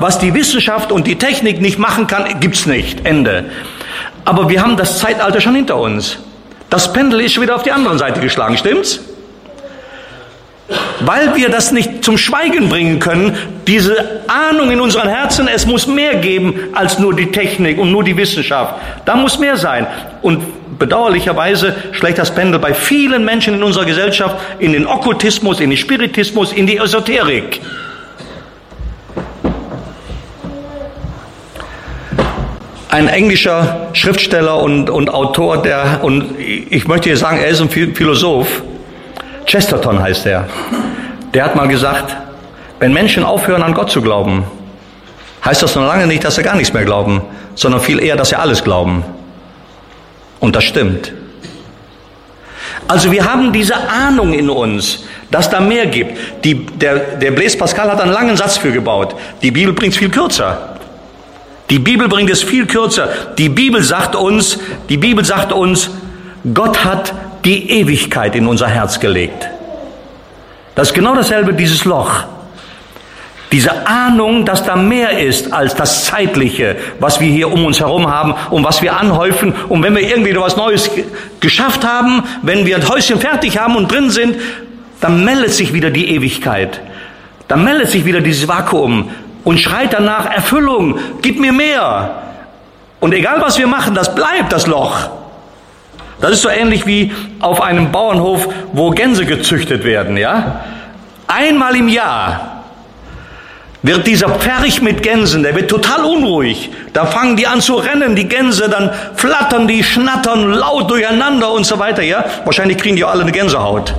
was die Wissenschaft und die Technik nicht machen kann, gibt's nicht. Ende. Aber wir haben das Zeitalter schon hinter uns. Das Pendel ist schon wieder auf die andere Seite geschlagen, stimmt's? Weil wir das nicht zum Schweigen bringen können, diese Ahnung in unseren Herzen, es muss mehr geben als nur die Technik und nur die Wissenschaft. Da muss mehr sein. Und bedauerlicherweise schlägt das Pendel bei vielen Menschen in unserer Gesellschaft in den Okkultismus, in den Spiritismus, in die Esoterik. Ein englischer Schriftsteller und Autor, und ich möchte hier sagen, er ist ein Philosoph, Chesterton heißt er. Der hat mal gesagt, wenn Menschen aufhören, an Gott zu glauben, heißt das noch lange nicht, dass sie gar nichts mehr glauben, sondern viel eher, dass sie alles glauben. Und das stimmt. Also wir haben diese Ahnung in uns, dass da mehr gibt. Der Blaise Pascal hat einen langen Satz für gebaut. Die Bibel bringt es viel kürzer. Die Bibel bringt es viel kürzer. Die Bibel sagt uns, Gott hat die Ewigkeit in unser Herz gelegt. Das ist genau dasselbe, dieses Loch. Diese Ahnung, dass da mehr ist als das Zeitliche, was wir hier um uns herum haben und was wir anhäufen. Und wenn wir irgendwie was Neues geschafft haben, wenn wir ein Häuschen fertig haben und drin sind, dann meldet sich wieder die Ewigkeit. Dann meldet sich wieder dieses Vakuum und schreit danach, Erfüllung, gib mir mehr. Und egal was wir machen, das bleibt das Loch. Das ist so ähnlich wie auf einem Bauernhof, wo Gänse gezüchtet werden, ja? Einmal im Jahr wird dieser Pferch mit Gänsen, der wird total unruhig. Da fangen die an zu rennen, die Gänse, dann flattern die, schnattern laut durcheinander und so weiter, ja? Wahrscheinlich kriegen die auch alle eine Gänsehaut.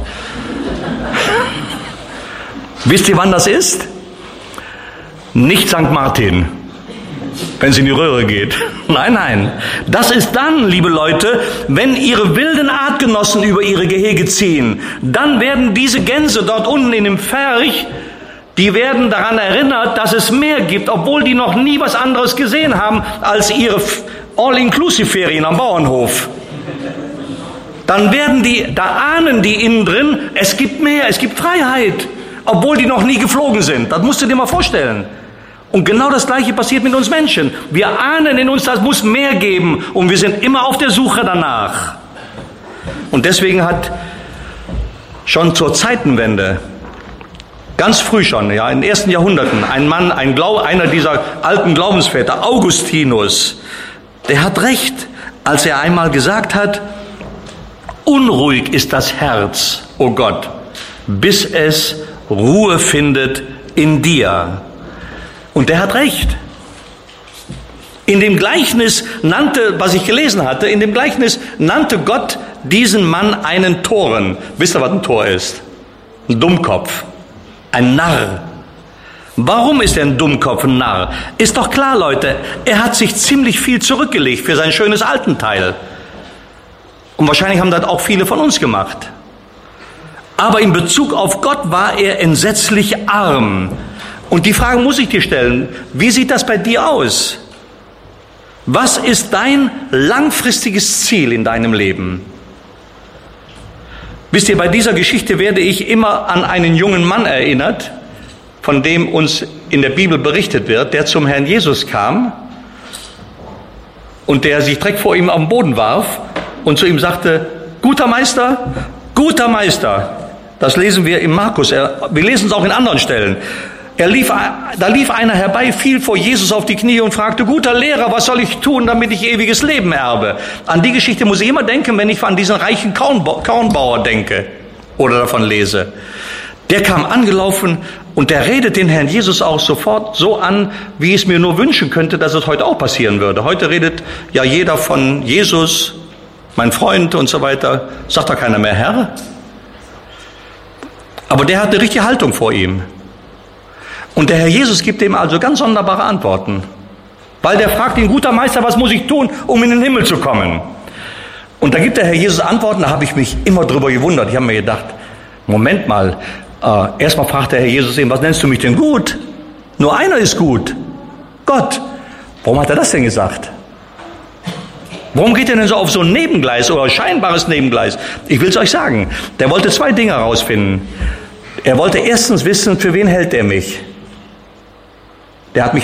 Wisst ihr, wann das ist? Nicht St. Martin, wenn es in die Röhre geht. Nein. Das ist dann, liebe Leute, wenn ihre wilden Artgenossen über ihre Gehege ziehen. Dann werden diese Gänse dort unten in dem Pferch, die werden daran erinnert, dass es mehr gibt, obwohl die noch nie was anderes gesehen haben als ihre All-Inclusive-Ferien am Bauernhof. Dann da ahnen die innen drin, es gibt mehr, es gibt Freiheit, obwohl die noch nie geflogen sind. Das musst du dir mal vorstellen. Und genau das Gleiche passiert mit uns Menschen. Wir ahnen in uns, das muss mehr geben. Und wir sind immer auf der Suche danach. Und deswegen hat schon zur Zeitenwende, ganz früh schon, ja, in den ersten Jahrhunderten, ein Mann, einer dieser alten Glaubensväter, Augustinus, der hat recht, als er einmal gesagt hat, unruhig ist das Herz, o Gott, bis es Ruhe findet in dir. Und der hat recht. In dem Gleichnis was ich gelesen hatte, in dem Gleichnis nannte Gott diesen Mann einen Toren. Wisst ihr, was ein Tor ist? Ein Dummkopf. Ein Narr. Warum ist er ein Dummkopf, ein Narr? Ist doch klar, Leute, er hat sich ziemlich viel zurückgelegt für sein schönes Altenteil. Und wahrscheinlich haben das auch viele von uns gemacht. Aber in Bezug auf Gott war er entsetzlich arm. Und die Frage muss ich dir stellen, wie sieht das bei dir aus? Was ist dein langfristiges Ziel in deinem Leben? Wisst ihr, bei dieser Geschichte werde ich immer an einen jungen Mann erinnert, von dem uns in der Bibel berichtet wird, der zum Herrn Jesus kam und der sich direkt vor ihm am Boden warf und zu ihm sagte, guter Meister, das lesen wir im Markus, wir lesen es auch in anderen Stellen. Da lief einer herbei, fiel vor Jesus auf die Knie und fragte, guter Lehrer, was soll ich tun, damit ich ewiges Leben erbe? An die Geschichte muss ich immer denken, wenn ich an diesen reichen Kornbauer denke oder davon lese. Der kam angelaufen und der redet den Herrn Jesus auch sofort so an, wie ich es mir nur wünschen könnte, dass es heute auch passieren würde. Heute redet ja jeder von Jesus, mein Freund und so weiter. Sagt da keiner mehr Herr? Aber der hat eine richtige Haltung vor ihm. Und der Herr Jesus gibt ihm also ganz sonderbare Antworten. Weil der fragt ihn, guter Meister, was muss ich tun, um in den Himmel zu kommen? Und da gibt der Herr Jesus Antworten, da habe ich mich immer drüber gewundert. Ich habe mir gedacht, Moment mal, erstmal fragt der Herr Jesus ihn, was nennst du mich denn gut? Nur einer ist gut, Gott. Warum hat er das denn gesagt? Warum geht er denn so auf so ein Nebengleis oder scheinbares Nebengleis? Ich will es euch sagen, der wollte zwei Dinge herausfinden. Er wollte erstens wissen, für wen hält er mich? Der hat mich